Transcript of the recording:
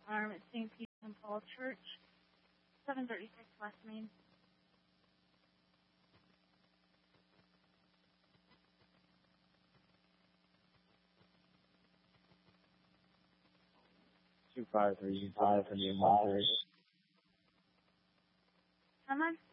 arm at St. Peter and Paul Church, 736 West Main. Two five three 1 3. Come on.